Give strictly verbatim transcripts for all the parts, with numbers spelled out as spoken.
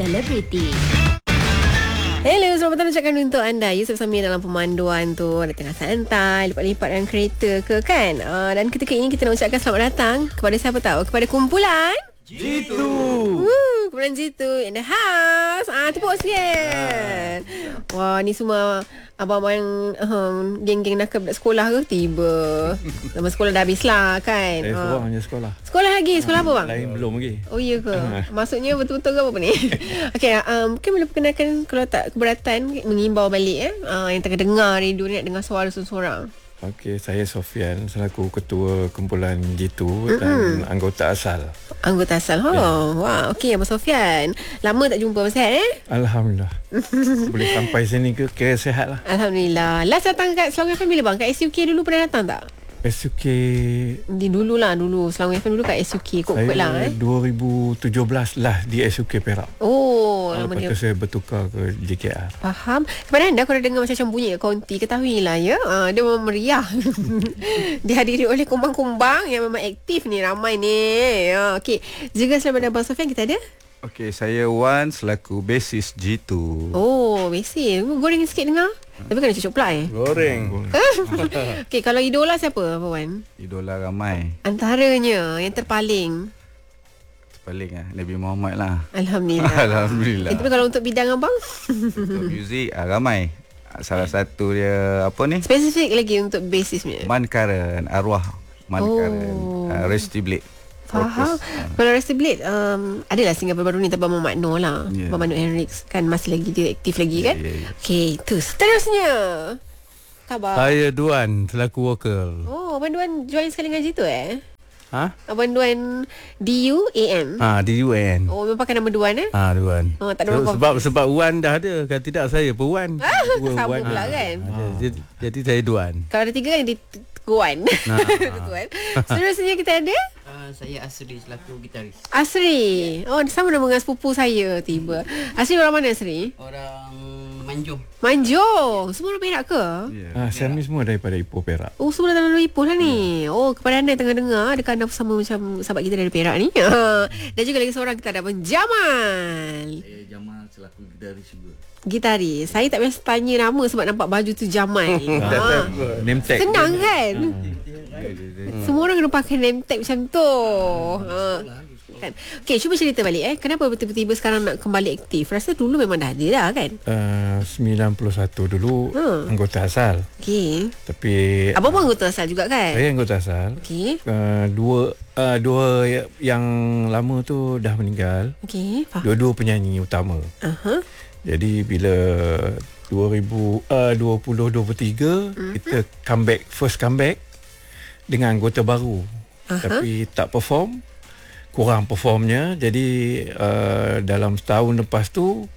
selebriti. Hello, selamat datang ucapkan untuk anda Yusuf Samir dalam pemanduan tu. Ada tengah santai, lipat-lipat dalam kereta ke kan. uh, Dan ketika ini kita nak ucapkan selamat datang kepada siapa tahu? Kepada kumpulan Jitu. Woo, kumpulan Jitu in the house. Ah, tepuk sikit. Wah, ni semua abang-abang um, geng-geng nakal budak sekolah ke tiba. Zaman sekolah dah habis lah kan. Saya Ah. seorang je sekolah. Sekolah lagi? Sekolah apa bang? Lain belum lagi. Oh iya ke? Maksudnya betul-betul ke apa ni? Okey, um, mungkin boleh perkenalkan kalau tak keberatan mengimbau balik eh uh, yang tengah dengar radio ni nak dengar suara seseorang. Okey, saya Sofian selaku ketua kumpulan Jitu dan anggota asal. Anggota asal. Oh, yeah. Wah, okey Abang Sofian. Lama tak jumpa Abang Sihat eh? Alhamdulillah. Boleh sampai sini ke kira sihat lah. Alhamdulillah. Last datang kat Selangor F M bila bang? Kat S U K dulu pernah datang tak? S U K Di dulu lah dulu Selangor F M dulu kat S U K kot-kot lah eh. dua ribu tujuh belas lah di S U K Perak. Oh, Lepas lama tu dia. saya bertukar ke J K R. Faham. Kepada anda kalau dengar macam-macam bunyi kat konti, ketahuilah ya, uh, dia memang meriah. Dihadiri oleh kumbang-kumbang yang memang aktif ni, ramai ni. Uh, Okey, juga selamat datang Abang Sofian, kita ada. Okey, saya Wan selaku basis Jitu. Oh, besi. Goreng sikit dengar. Tapi kena cucuk pula eh. Goreng. Okey, kalau idola siapa Abang Wan? Idola ramai. Antaranya yang terpaling. Paling ah Nabi Muhammad lah. Alhamdulillah. Alhamdulillah. Itu kalau untuk bidang abang? Untuk muzik ah, ramai. Salah satu dia apa ni? Spesifik lagi untuk basisnya. Man Karen, arwah Man Karen. Oh. Uh, Rusty Blade. Faham. Kalau Rusty Blade um, adalah single baru ni Abang Muhammad Noor lah. Yeah. Abang Noor Henriks kan masih lagi dia aktif lagi kan. Yeah, yeah, yeah. Okey, tu seterusnya. Khabar. Saya Duan selaku vokal. Oh, Abang Duan join sekali dengan situ eh? Ha? Abang Duan D U A N. Ha, D U N. Oh, memang pakai nama Duan eh? Ha, Duan. Oh, tak ada So, apa-apa. sebab sebab Wan dah ada. Kalau tidak saya pun Wan. Dua Sama Wan. pula kan? Ha, jadi, jadi saya Duan. Kalau ada tiga kan jadi Guan. Nah. Tuan. Seterusnya kita ada Uh, saya Asri selaku gitaris. Asri. Oh, sama nama dengan sepupu saya tiba. Asri orang mana Asri? Orang Manjung. Manjung. Semua orang Perak ke? Yeah. Ah, saya ni semua daripada Ipoh Perak. Oh, semua datang dari Ipoh lah ni. Oh, kepada anda yang tengah dengar, adakah anda sama macam sahabat kita dari Perak ni? Dan juga lagi seorang kita ada Abang Jamal. Saya Jamal selaku gitaris juga. Gitaris. Saya tak biasa tanya nama sebab nampak baju tu Jamal. ha. Name tag. Senang kan? Semua orang kena pakai name tag macam tu. Ha. Kan? Okay, cuba cerita balik eh. Kenapa tiba-tiba sekarang nak kembali aktif? Rasa dulu memang dah ada dah kan? Uh, sembilan puluh satu dulu Hmm. anggota asal. Okay. Tapi Abang pun anggota asal juga kan? saya anggota asal. Okay. Uh, dua uh, dua yang lama tu dah meninggal. Okay, faham. Dua-dua penyanyi utama. Aha. Jadi bila dua ribu dua puluh dua puluh tiga mm-hmm. kita comeback, first comeback dengan anggota baru. Aha. Tapi tak perform, kurang performnya. Jadi uh, dalam setahun lepas tu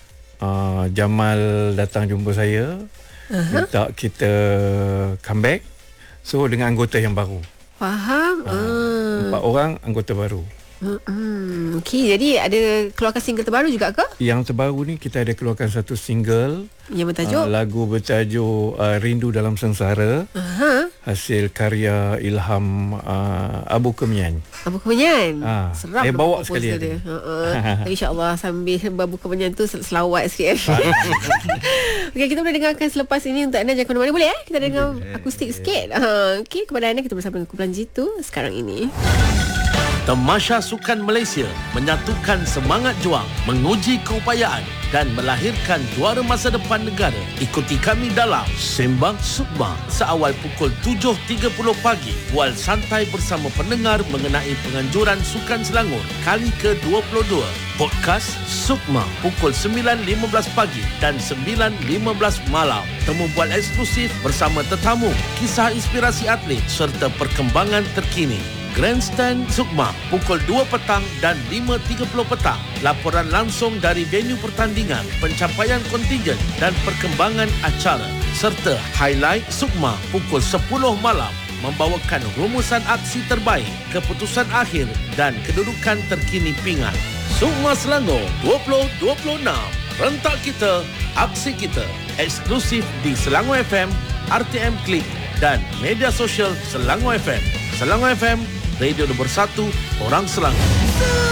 uh, Jamal datang jumpa saya. Aha. Minta kita comeback. So dengan anggota yang baru. Faham. Uh, ah. Empat orang anggota baru. Hmm. Okay, jadi ada keluarkan single terbaru juga ke? Yang terbaru ni kita ada keluarkan satu single Yang bertajuk? uh, lagu bertajuk uh, Rindu Dalam Sengsara. Aha. Hasil karya ilham uh, Abu Kemyan. Abu Kemenyan. Ah, Serap saya nama bawa proposal sekali dia. ada. Uh-uh. InsyaAllah sambil Abu Kemenyan tu sel- selawat sikit. Okey, kita boleh dengarkan selepas ini untuk anda jangan ke mana-mana boleh eh? Kita dengar akustik sikit. Uh, Okey, kepada anda kita bersama dengan kumpulan Jitu sekarang ini. Tamasya Sukan Malaysia menyatukan semangat juang, menguji keupayaan dan melahirkan juara masa depan negara. Ikuti kami dalam Sembang Sukma seawal pukul tujuh tiga puluh pagi. Bual santai bersama pendengar mengenai penganjuran Sukan Selangor kali ke dua puluh dua. Podcast Sukma pukul sembilan lima belas pagi dan sembilan lima belas malam. Temu bual eksklusif bersama tetamu, kisah inspirasi atlet serta perkembangan terkini. Grandstand Sukma pukul dua petang dan lima tiga puluh petang. Laporan langsung dari venue pertandingan, pencapaian kontingen dan perkembangan acara. Serta highlight Sukma pukul sepuluh malam membawakan rumusan aksi terbaik, keputusan akhir dan kedudukan terkini pingat. Sukma Selangor dua ribu dua puluh enam. Rentak kita, aksi kita. Eksklusif di Selangor F M, R T M Klik dan media sosial Selangor F M. Selangor F M, radio nombor satu orang Selangor.